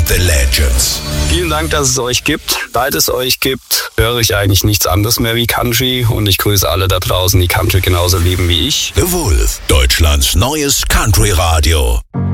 the Legends. Vielen Dank, dass es euch gibt. Seit es euch gibt, höre ich eigentlich nichts anderes mehr wie Country. Und ich grüße alle da draußen, die Country genauso lieben wie ich. The Wolf, Deutschlands neues Country-Radio.